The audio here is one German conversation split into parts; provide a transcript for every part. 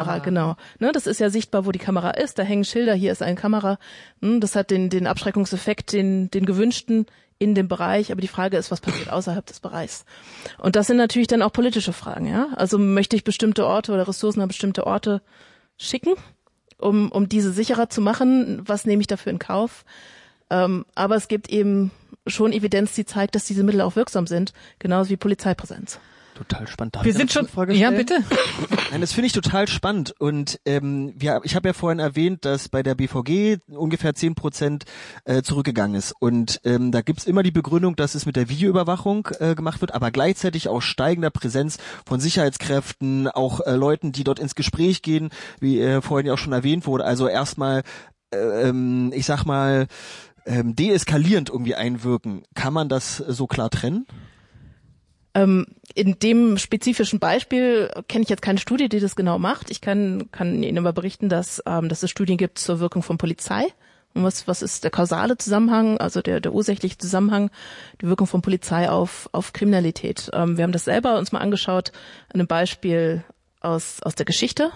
Kamera, genau. Ne, das ist ja sichtbar, wo die Kamera ist. Da hängen Schilder, hier ist eine Kamera. Das hat den Abschreckungseffekt, den gewünschten in dem Bereich. Aber die Frage ist, was passiert außerhalb des Bereichs? Und das sind natürlich dann auch politische Fragen, ja. Also möchte ich bestimmte Orte oder Ressourcen an bestimmte Orte schicken, um diese sicherer zu machen? Was nehme ich dafür in Kauf? Aber es gibt eben schon Evidenz, die zeigt, dass diese Mittel auch wirksam sind, genauso wie Polizeipräsenz. Total spannend. Wir sind schon, ja bitte. Nein, das finde ich total spannend und ich habe ja vorhin erwähnt, dass bei der BVG ungefähr 10% zurückgegangen ist und da gibt's immer die Begründung, dass es mit der Videoüberwachung gemacht wird, aber gleichzeitig auch steigender Präsenz von Sicherheitskräften, auch Leuten, die dort ins Gespräch gehen, wie vorhin ja auch schon erwähnt wurde, also erstmal ich sag mal deeskalierend irgendwie einwirken. Kann man das so klar trennen? In dem spezifischen Beispiel kenne ich jetzt keine Studie, die das genau macht. Ich kann Ihnen aber berichten, dass es Studien gibt zur Wirkung von Polizei. Und was ist der kausale Zusammenhang, also der ursächliche Zusammenhang, die Wirkung von Polizei auf Kriminalität. Wir haben das selber uns mal angeschaut an einem Beispiel aus der Geschichte.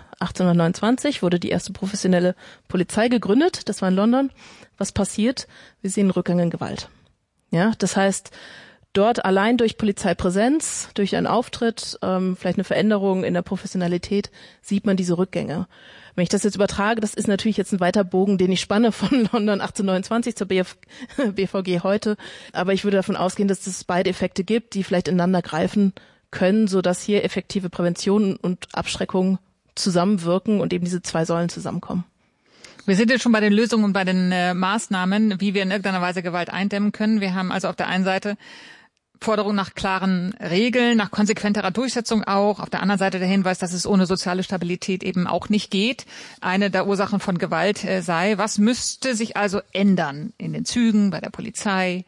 1829 wurde die erste professionelle Polizei gegründet. Das war in London. Was passiert? Wir sehen einen Rückgang in Gewalt. Ja, das heißt, dort allein durch Polizeipräsenz, durch einen Auftritt, vielleicht eine Veränderung in der Professionalität, sieht man diese Rückgänge. Wenn ich das jetzt übertrage, das ist natürlich jetzt ein weiter Bogen, den ich spanne von London 1829 zur BVG heute. Aber ich würde davon ausgehen, dass es beide Effekte gibt, die vielleicht ineinander greifen können, sodass hier effektive Prävention und Abschreckung zusammenwirken und eben diese zwei Säulen zusammenkommen. Wir sind jetzt schon bei den Lösungen und bei den Maßnahmen, wie wir in irgendeiner Weise Gewalt eindämmen können. Wir haben also auf der einen Seite Forderung nach klaren Regeln, nach konsequenterer Durchsetzung auch. Auf der anderen Seite der Hinweis, dass es ohne soziale Stabilität eben auch nicht geht. Eine der Ursachen von Gewalt sei, was müsste sich also ändern in den Zügen, bei der Polizei,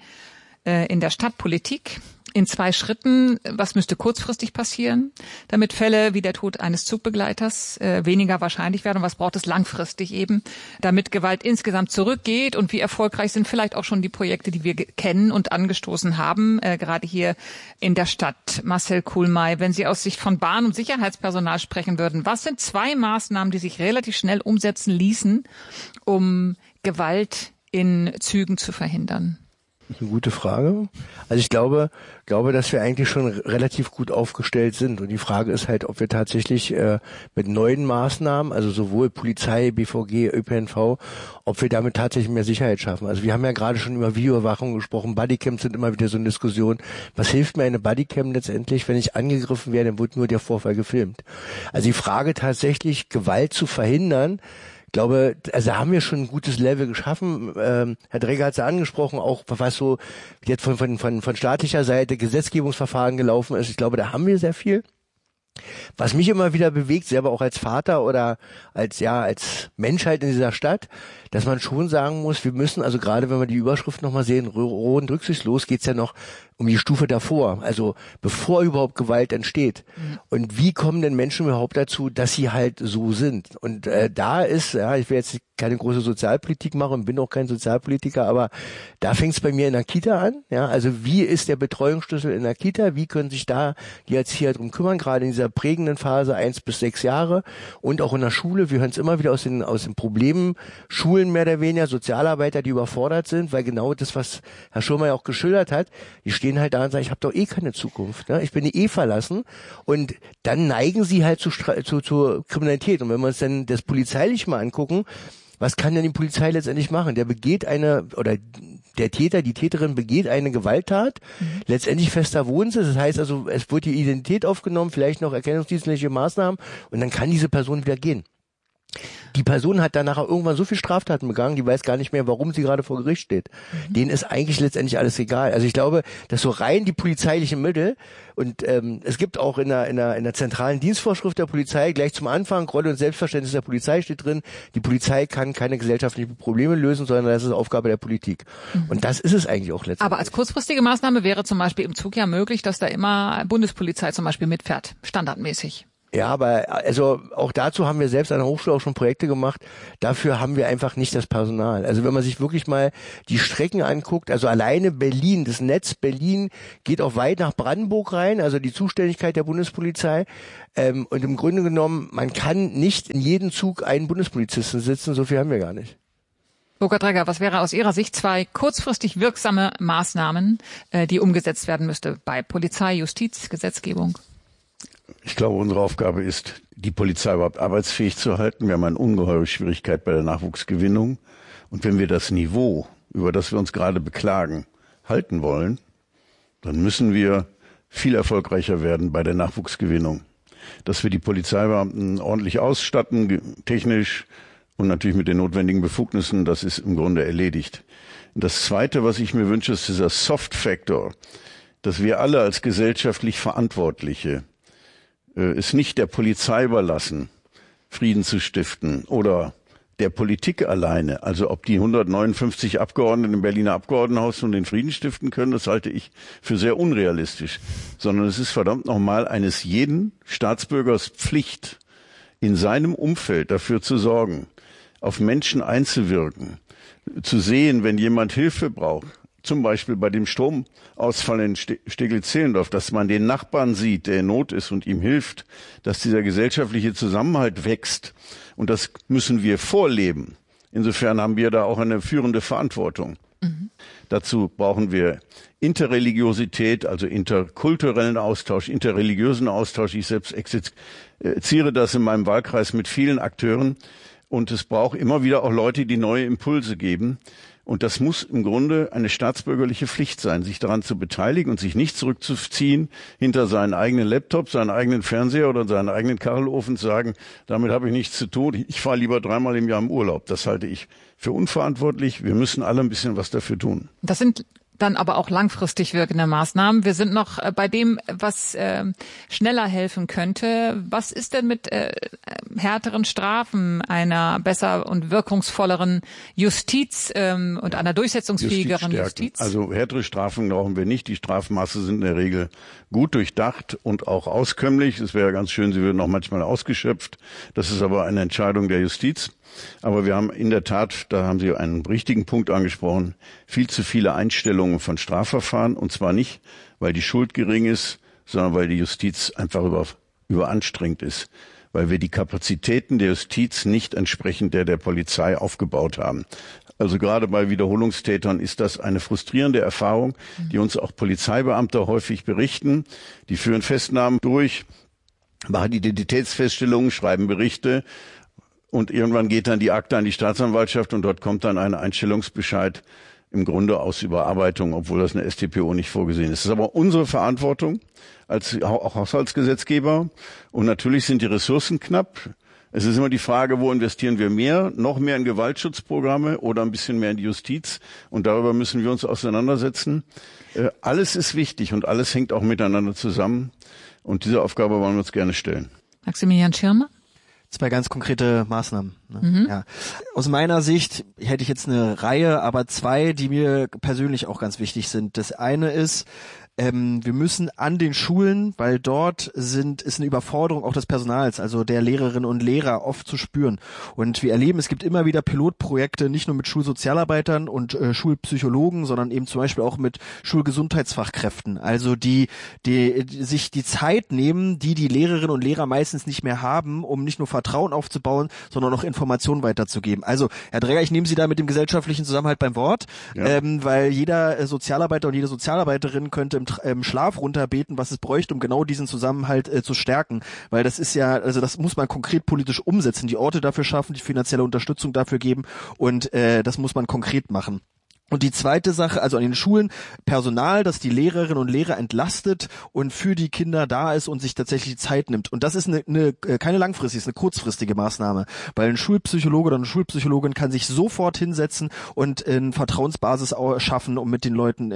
in der Stadtpolitik? In 2 Schritten, was müsste kurzfristig passieren, damit Fälle wie der Tod eines Zugbegleiters weniger wahrscheinlich werden? Und was braucht es langfristig eben, damit Gewalt insgesamt zurückgeht? Und wie erfolgreich sind vielleicht auch schon die Projekte, die wir kennen und angestoßen haben, gerade hier in der Stadt? Marcel Kuhlmey, wenn Sie aus Sicht von Bahn- und Sicherheitspersonal sprechen würden, was sind 2 Maßnahmen, die sich relativ schnell umsetzen ließen, um Gewalt in Zügen zu verhindern? Das ist eine gute Frage. Also ich glaube, dass wir eigentlich schon relativ gut aufgestellt sind. Und die Frage ist halt, ob wir tatsächlich mit neuen Maßnahmen, also sowohl Polizei, BVG, ÖPNV, ob wir damit tatsächlich mehr Sicherheit schaffen. Also wir haben ja gerade schon über Videoüberwachung gesprochen. Bodycams sind immer wieder so eine Diskussion. Was hilft mir eine Bodycam letztendlich, wenn ich angegriffen werde, dann wird nur der Vorfall gefilmt. Also die Frage tatsächlich, Gewalt zu verhindern, ich glaube, also da haben wir schon ein gutes Level geschaffen. Herr Dräger hat es ja angesprochen, auch was so jetzt von staatlicher Seite Gesetzgebungsverfahren gelaufen ist. Ich glaube, da haben wir sehr viel. Was mich immer wieder bewegt, selber auch als Vater oder als Mensch halt in dieser Stadt, dass man schon sagen muss, wir müssen, also gerade wenn wir die Überschrift nochmal sehen, roh und rücksichtslos, geht's ja noch um die Stufe davor, also bevor überhaupt Gewalt entsteht. Und wie kommen denn Menschen überhaupt dazu, dass sie halt so sind? Und da ist, ich will jetzt keine große Sozialpolitik machen, bin auch kein Sozialpolitiker, aber da fängt's bei mir in der Kita an. Ja, also wie ist der Betreuungsschlüssel in der Kita? Wie können sich da die Erzieher drum kümmern, gerade in dieser prägenden Phase 1 bis 6 Jahre und auch in der Schule? Wir hören es immer wieder aus den Problemen, Schulen mehr oder weniger, Sozialarbeiter, die überfordert sind, weil genau das, was Herr Schurmey auch geschildert hat, die stehen halt da und sagen, ich habe doch eh keine Zukunft, ne? Ich bin verlassen, und dann neigen sie halt zur Kriminalität. Und wenn wir uns dann das polizeilich mal angucken, was kann denn die Polizei letztendlich machen? Der Täter, die Täterin begeht eine Gewalttat, letztendlich fester Wohnsitz, das heißt also, es wird die Identität aufgenommen, vielleicht noch erkennungsdienstliche Maßnahmen, und dann kann diese Person wieder gehen. Die Person hat dann nachher irgendwann so viel Straftaten begangen, die weiß gar nicht mehr, warum sie gerade vor Gericht steht. Denen ist eigentlich letztendlich alles egal. Also ich glaube, dass so rein die polizeilichen Mittel, und es gibt auch in der zentralen Dienstvorschrift der Polizei gleich zum Anfang, Rolle und Selbstverständnis der Polizei steht drin, die Polizei kann keine gesellschaftlichen Probleme lösen, sondern das ist Aufgabe der Politik. Und das ist es eigentlich auch letztendlich. Aber als kurzfristige Maßnahme wäre zum Beispiel im Zug ja möglich, dass da immer Bundespolizei zum Beispiel mitfährt, standardmäßig. Ja, aber also auch dazu haben wir selbst an der Hochschule auch schon Projekte gemacht. Dafür haben wir einfach nicht das Personal. Also wenn man sich wirklich mal die Strecken anguckt, also alleine Berlin, das Netz Berlin geht auch weit nach Brandenburg rein, also die Zuständigkeit der Bundespolizei. Und im Grunde genommen, man kann nicht in jedem Zug einen Bundespolizisten sitzen, so viel haben wir gar nicht. Burkhard Dregger, was wäre aus Ihrer Sicht 2 kurzfristig wirksame Maßnahmen, die umgesetzt werden müsste bei Polizei, Justiz, Gesetzgebung? Ich glaube, unsere Aufgabe ist, die Polizei überhaupt arbeitsfähig zu halten. Wir haben eine ungeheure Schwierigkeit bei der Nachwuchsgewinnung. Und wenn wir das Niveau, über das wir uns gerade beklagen, halten wollen, dann müssen wir viel erfolgreicher werden bei der Nachwuchsgewinnung. Dass wir die Polizeibeamten ordentlich ausstatten, technisch und natürlich mit den notwendigen Befugnissen, das ist im Grunde erledigt. Und das Zweite, was ich mir wünsche, ist dieser Soft-Factor, dass wir alle als gesellschaftlich Verantwortliche es nicht der Polizei überlassen, Frieden zu stiften oder der Politik alleine. Also ob die 159 Abgeordneten im Berliner Abgeordnetenhaus nun den Frieden stiften können, das halte ich für sehr unrealistisch. Sondern es ist verdammt nochmal eines jeden Staatsbürgers Pflicht, in seinem Umfeld dafür zu sorgen, auf Menschen einzuwirken, zu sehen, wenn jemand Hilfe braucht. Zum Beispiel bei dem Stromausfall in Steglitz-Zehlendorf, dass man den Nachbarn sieht, der in Not ist und ihm hilft, dass dieser gesellschaftliche Zusammenhalt wächst. Und das müssen wir vorleben. Insofern haben wir da auch eine führende Verantwortung. Dazu brauchen wir Interreligiosität, also interkulturellen Austausch, interreligiösen Austausch. Ich selbst exerziere das in meinem Wahlkreis mit vielen Akteuren. Und es braucht immer wieder auch Leute, die neue Impulse geben. Und das muss im Grunde eine staatsbürgerliche Pflicht sein, sich daran zu beteiligen und sich nicht zurückzuziehen hinter seinen eigenen Laptop, seinen eigenen Fernseher oder seinen eigenen Kachelofen zu sagen, damit habe ich nichts zu tun, ich fahre lieber 3-mal im Jahr im Urlaub. Das halte ich für unverantwortlich. Wir müssen alle ein bisschen was dafür tun. Das sind dann aber auch langfristig wirkende Maßnahmen. Wir sind noch bei dem, was schneller helfen könnte. Was ist denn mit härteren Strafen, einer besser und wirkungsvolleren Justiz und einer durchsetzungsfähigeren Justiz? Also härtere Strafen brauchen wir nicht. Die Strafmaße sind in der Regel gut durchdacht und auch auskömmlich. Es wäre ganz schön, sie würden auch manchmal ausgeschöpft. Das ist aber eine Entscheidung der Justiz. Aber wir haben in der Tat, da haben Sie einen richtigen Punkt angesprochen, viel zu viele Einstellungen von Strafverfahren. Und zwar nicht, weil die Schuld gering ist, sondern weil die Justiz einfach überanstrengt ist. Weil wir die Kapazitäten der Justiz nicht entsprechend der Polizei aufgebaut haben. Also gerade bei Wiederholungstätern ist das eine frustrierende Erfahrung, die uns auch Polizeibeamte häufig berichten. Die führen Festnahmen durch, machen Identitätsfeststellungen, schreiben Berichte. Und irgendwann geht dann die Akte an die Staatsanwaltschaft und dort kommt dann ein Einstellungsbescheid im Grunde aus Überarbeitung, obwohl das eine StPO nicht vorgesehen ist. Das ist aber unsere Verantwortung als auch Haushaltsgesetzgeber. Und natürlich sind die Ressourcen knapp. Es ist immer die Frage, wo investieren wir mehr? Noch mehr in Gewaltschutzprogramme oder ein bisschen mehr in die Justiz? Und darüber müssen wir uns auseinandersetzen. Alles ist wichtig und alles hängt auch miteinander zusammen. Und diese Aufgabe wollen wir uns gerne stellen. Maximilian Schirmer? 2 ganz konkrete Maßnahmen. Ne? Ja. Aus meiner Sicht hätte ich jetzt eine Reihe, aber 2, die mir persönlich auch ganz wichtig sind. Das eine ist, wir müssen an den Schulen, weil dort ist eine Überforderung auch des Personals, also der Lehrerinnen und Lehrer oft zu spüren. Und wir erleben, es gibt immer wieder Pilotprojekte, nicht nur mit Schulsozialarbeitern und Schulpsychologen, sondern eben zum Beispiel auch mit Schulgesundheitsfachkräften. Also die sich die Zeit nehmen, die Lehrerinnen und Lehrer meistens nicht mehr haben, um nicht nur Vertrauen aufzubauen, sondern auch Informationen weiterzugeben. Also, Herr Dregger, ich nehme Sie da mit dem gesellschaftlichen Zusammenhalt beim Wort, weil jeder Sozialarbeiter und jede Sozialarbeiterin könnte im Schlaf runterbeten, was es bräuchte, um genau diesen Zusammenhalt zu stärken. Weil das ist ja, also das muss man konkret politisch umsetzen, die Orte dafür schaffen, die finanzielle Unterstützung dafür geben und das muss man konkret machen. Und die zweite Sache, also an den Schulen, Personal, dass die Lehrerinnen und Lehrer entlastet und für die Kinder da ist und sich tatsächlich die Zeit nimmt. Und das ist keine langfristige, ist eine kurzfristige Maßnahme, weil ein Schulpsychologe oder eine Schulpsychologin kann sich sofort hinsetzen und eine Vertrauensbasis schaffen, um mit den Leuten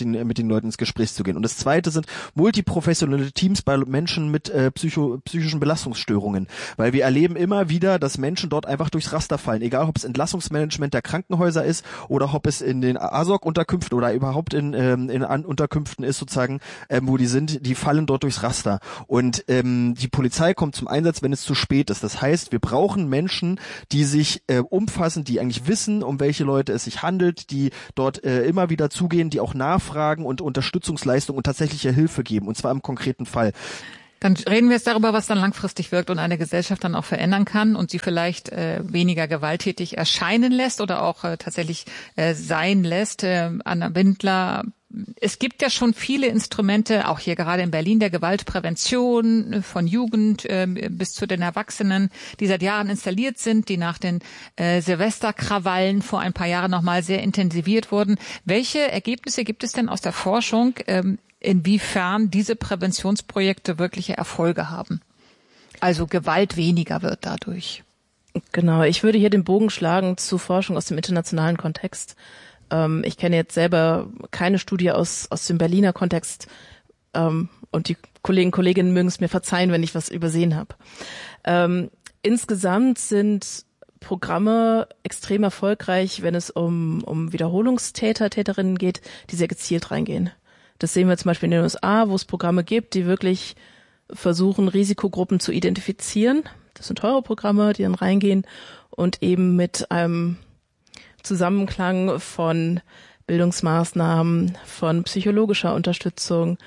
ins Gespräch zu gehen. Und das zweite sind multiprofessionelle Teams bei Menschen mit psychischen Belastungsstörungen, weil wir erleben immer wieder, dass Menschen dort einfach durchs Raster fallen, egal ob es Entlassungsmanagement der Krankenhäuser ist oder ob es in den ASOK-Unterkünften oder überhaupt in Unterkünften ist sozusagen, wo die sind, die fallen dort durchs Raster. Und die Polizei kommt zum Einsatz, wenn es zu spät ist. Das heißt, wir brauchen Menschen, die sich umfassend, die eigentlich wissen, um welche Leute es sich handelt, die dort immer wieder zugehen, die auch nachfragen und Unterstützungsleistung und tatsächliche Hilfe geben, und zwar im konkreten Fall. Dann reden wir jetzt darüber, was dann langfristig wirkt und eine Gesellschaft dann auch verändern kann und sie vielleicht weniger gewalttätig erscheinen lässt oder auch tatsächlich sein lässt. Anna Bindler, es gibt ja schon viele Instrumente, auch hier gerade in Berlin, der Gewaltprävention von Jugend bis zu den Erwachsenen, die seit Jahren installiert sind, die nach den Silvesterkrawallen vor ein paar Jahren nochmal sehr intensiviert wurden. Welche Ergebnisse gibt es denn aus der Forschung, inwiefern diese Präventionsprojekte wirkliche Erfolge haben? Also Gewalt weniger wird dadurch. Genau, ich würde hier den Bogen schlagen zu Forschung aus dem internationalen Kontext. Ich kenne jetzt selber keine Studie aus dem Berliner Kontext, und die Kolleginnen mögen es mir verzeihen, wenn ich was übersehen habe. Insgesamt sind Programme extrem erfolgreich, wenn es um Wiederholungstäter, Täterinnen geht, die sehr gezielt reingehen. Das sehen wir zum Beispiel in den USA, wo es Programme gibt, die wirklich versuchen, Risikogruppen zu identifizieren. Das sind teure Programme, die dann reingehen und eben mit einem Zusammenklang von Bildungsmaßnahmen, von psychologischer Unterstützung,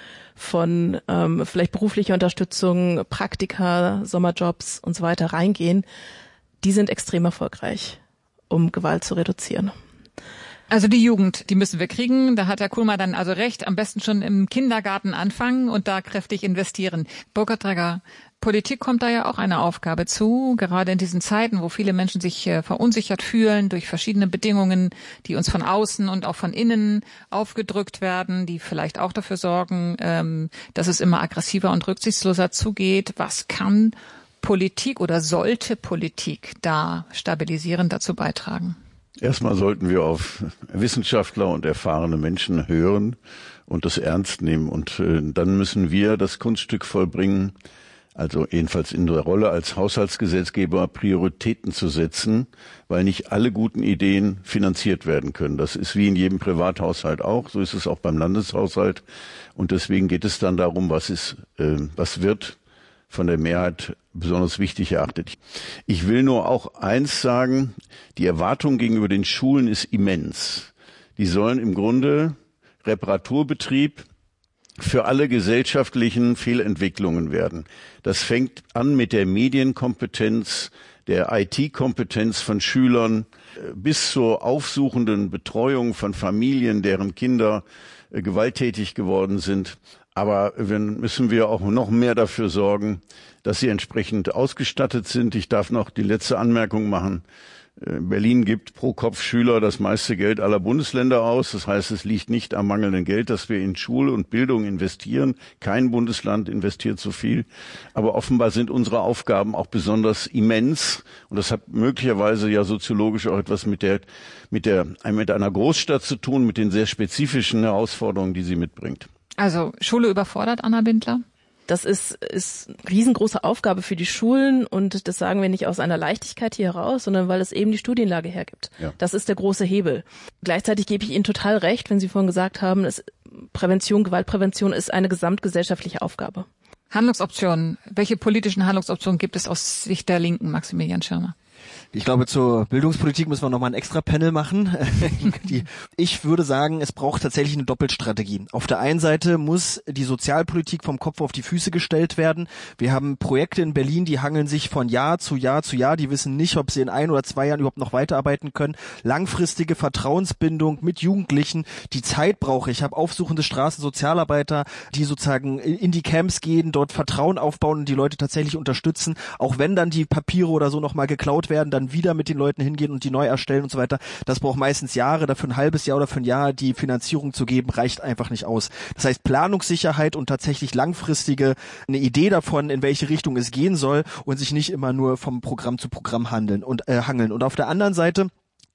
von vielleicht beruflicher Unterstützung, Praktika, Sommerjobs und so weiter reingehen. Die sind extrem erfolgreich, um Gewalt zu reduzieren. Also die Jugend, die müssen wir kriegen. Da hat Herr Kuhlmann dann also recht. Am besten schon im Kindergarten anfangen und da kräftig investieren. Burkhard Dregger, Politik kommt da ja auch eine Aufgabe zu, gerade in diesen Zeiten, wo viele Menschen sich verunsichert fühlen durch verschiedene Bedingungen, die uns von außen und auch von innen aufgedrückt werden, die vielleicht auch dafür sorgen, dass es immer aggressiver und rücksichtsloser zugeht. Was kann Politik oder sollte Politik da stabilisierend dazu beitragen? Erstmal sollten wir auf Wissenschaftler und erfahrene Menschen hören und das ernst nehmen. Und dann müssen wir das Kunststück vollbringen, also jedenfalls in der Rolle als Haushaltsgesetzgeber Prioritäten zu setzen, weil nicht alle guten Ideen finanziert werden können. Das ist wie in jedem Privathaushalt auch, so ist es auch beim Landeshaushalt. Und deswegen geht es dann darum, was wird von der Mehrheit besonders wichtig erachtet. Ich will nur auch eins sagen, die Erwartung gegenüber den Schulen ist immens. Die sollen im Grunde Reparaturbetrieb für alle gesellschaftlichen Fehlentwicklungen werden. Das fängt an mit der Medienkompetenz, der IT-Kompetenz von Schülern bis zur aufsuchenden Betreuung von Familien, deren Kinder gewalttätig geworden sind. Aber dann müssen wir auch noch mehr dafür sorgen, dass sie entsprechend ausgestattet sind. Ich darf noch die letzte Anmerkung machen. Berlin gibt pro Kopf Schüler das meiste Geld aller Bundesländer aus. Das heißt, es liegt nicht am mangelnden Geld, dass wir in Schule und Bildung investieren. Kein Bundesland investiert so viel. Aber offenbar sind unsere Aufgaben auch besonders immens. Und das hat möglicherweise ja soziologisch auch etwas mit einer Großstadt zu tun, mit den sehr spezifischen Herausforderungen, die sie mitbringt. Also Schule überfordert, Anna Bindler? Das ist eine riesengroße Aufgabe für die Schulen und das sagen wir nicht aus einer Leichtigkeit hier heraus, sondern weil es eben die Studienlage hergibt. Ja. Das ist der große Hebel. Gleichzeitig gebe ich Ihnen total recht, wenn Sie vorhin gesagt haben, Gewaltprävention ist eine gesamtgesellschaftliche Aufgabe. Handlungsoptionen. Welche politischen Handlungsoptionen gibt es aus Sicht der Linken, Maximilian Schirmer? Ich glaube, zur Bildungspolitik müssen wir nochmal ein extra Panel machen. Ich würde sagen, es braucht tatsächlich eine Doppelstrategie. Auf der einen Seite muss die Sozialpolitik vom Kopf auf die Füße gestellt werden. Wir haben Projekte in Berlin, die hangeln sich von Jahr zu Jahr zu Jahr. Die wissen nicht, ob sie in 1 oder 2 Jahren überhaupt noch weiterarbeiten können. Langfristige Vertrauensbindung mit Jugendlichen, die Zeit brauche. Ich habe aufsuchende Straßensozialarbeiter, die sozusagen in die Camps gehen, dort Vertrauen aufbauen und die Leute tatsächlich unterstützen. Auch wenn dann die Papiere oder so nochmal geklaut werden, dann wieder mit den Leuten hingehen und die neu erstellen und so weiter. Das braucht meistens Jahre, dafür ein halbes Jahr oder für ein Jahr die Finanzierung zu geben, reicht einfach nicht aus. Das heißt, Planungssicherheit und tatsächlich langfristige eine Idee davon, in welche Richtung es gehen soll und sich nicht immer nur vom Programm zu Programm hangeln und hangeln. Und auf der anderen Seite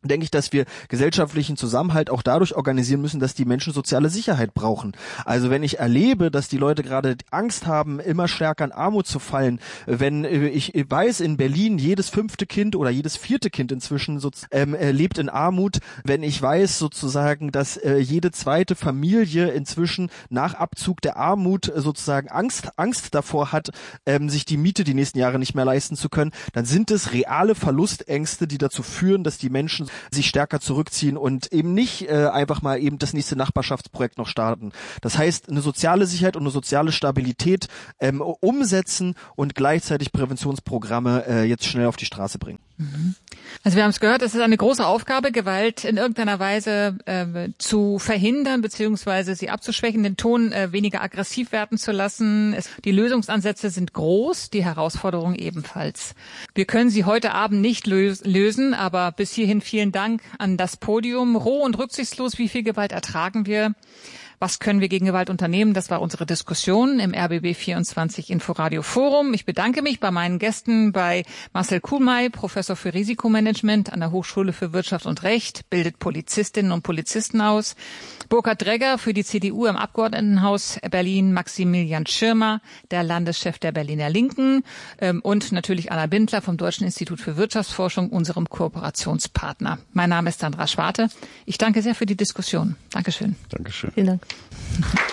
denke ich, dass wir gesellschaftlichen Zusammenhalt auch dadurch organisieren müssen, dass die Menschen soziale Sicherheit brauchen. Also wenn ich erlebe, dass die Leute gerade Angst haben, immer stärker in Armut zu fallen, wenn ich weiß, in Berlin jedes 5. Kind oder jedes 4. Kind inzwischen lebt in Armut, wenn ich weiß sozusagen, dass jede 2. Familie inzwischen nach Abzug der Armut sozusagen Angst davor hat, sich die Miete die nächsten Jahre nicht mehr leisten zu können, dann sind es reale Verlustängste, die dazu führen, dass die Menschen sich stärker zurückziehen und eben nicht einfach mal eben das nächste Nachbarschaftsprojekt noch starten. Das heißt, eine soziale Sicherheit und eine soziale Stabilität umsetzen und gleichzeitig Präventionsprogramme jetzt schnell auf die Straße bringen. Also wir haben es gehört, es ist eine große Aufgabe, Gewalt in irgendeiner Weise zu verhindern bzw. sie abzuschwächen, den Ton weniger aggressiv werden zu lassen. Die Lösungsansätze sind groß, die Herausforderungen ebenfalls. Wir können sie heute Abend nicht lösen, aber bis hierhin vielen Dank an das Podium. Roh und rücksichtslos, wie viel Gewalt ertragen wir? Was können wir gegen Gewalt unternehmen? Das war unsere Diskussion im RBB24 Inforadio Forum. Ich bedanke mich bei meinen Gästen, bei Marcel Kuhlmey, Professor für Risikomanagement an der Hochschule für Wirtschaft und Recht, bildet Polizistinnen und Polizisten aus. Burkhard Dregger für die CDU im Abgeordnetenhaus Berlin, Maximilian Schirmer, der Landeschef der Berliner Linken und natürlich Anna Bindler vom Deutschen Institut für Wirtschaftsforschung, unserem Kooperationspartner. Mein Name ist Sandra Schwarte. Ich danke sehr für die Diskussion. Dankeschön. Dankeschön. Vielen Dank.